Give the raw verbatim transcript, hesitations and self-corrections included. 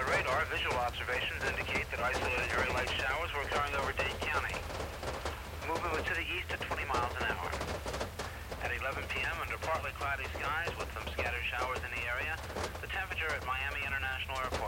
radar, visual observations indicate that isolated area light showers were occurring over Dane County. Movement was to the east at twenty miles an hour. At eleven p m, under partly cloudy skies with some scattered showers in the area, the temperature at Miami International Airport